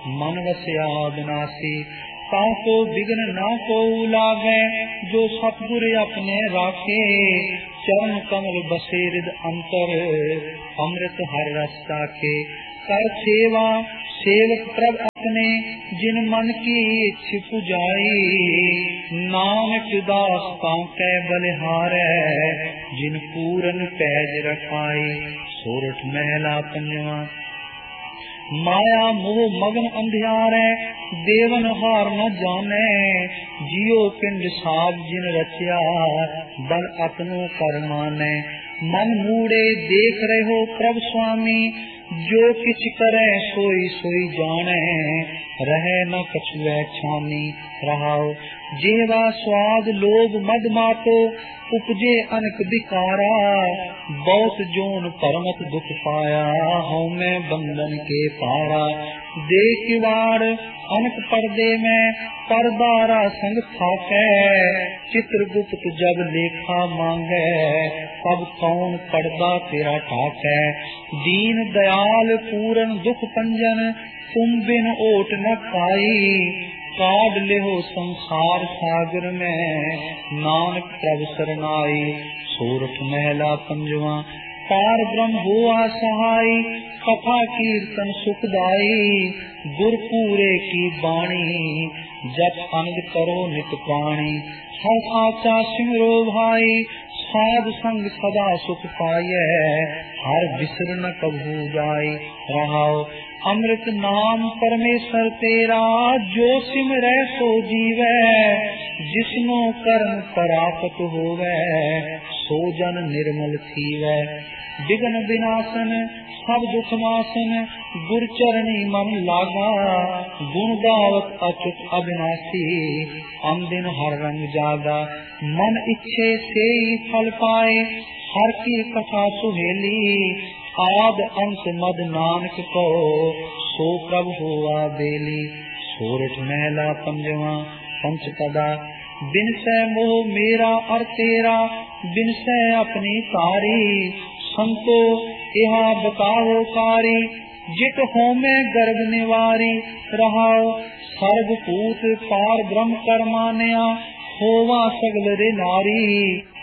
मन वस्या विनाशी। ताको बिघ्न ना को लागे, जो सतगुर अपने राखे। चरण कमल बसे हृद अंतर, अमृत हर रस चाखे। कर सेवा सेवक प्रभ अपने, जिन मन की इच्छ पुजाई। नानक दास तांकै बलिहारै, जिन पूरन पैज रखाई। सोरठ महला पंजवा। माया मोह मगन अंधियारै, देवन हार न जाने। जियो पिंड साज जिन रचिया, बल अपनो कर मानै। मन मूड़े देख रहे हो प्रभ स्वामी, जो किछ करे सोई सोई जाने। रहे न कछुए छानी रहाओ। जेवा स्वाद लोभ मद मातो, उपजे अनक विकारा। बहुत जोन परमत दुख पाया, हूँ मैं बंधन के पारा। देख वार अनक पर्दे में, परदारा संग थाकै। चित्रगुप्त जब लेखा मांगे, तब कौन पर्दा तेरा ठाकै। दीन दयाल पूरन दुख पंजन, तुम बिन ओट न खाई। काढ़ लेहो संसार सागर में, नानक प्रभ सरनाई। सोरठ महला पंजवा। पार ब्रह्म हुआ सहाय, कथा कीर्तन सुखदाई। गुर पूरे की बाणी, जप अनंद करो नित प्राणी। हर साचा सिमरो भाई, साध संग सदा सुख पाइए। हर बिसर न कभू जाई रहाओ। अमृत नाम परमेश्वर तेरा, जो सिमरै सो जीवै। जिसनो कर्म परापत होवै, सो जन निर्मल थीवै। विघ्न विनाशन सब दुख नाशन, गुर चरणी मन लागा। गुण गावत अच्युत अविनाशी, अनदिन हर रंग जागा। मन इच्छे से ही फल पाए, हर की कथा सुहेली। आद अंत मद नानक को, सो प्रभ हुआ बेली। सोरठ महला पंजवा। पंचपदा। बिन सै मोह मेरा और तेरा, बिन सै अपनी तारी। संतो यहा बताओ कारी, जित हो में गर्भ निवारी। रहाओ सर्वभूत पार ब्रह्म कर मानया, होवा सगल रे नारी।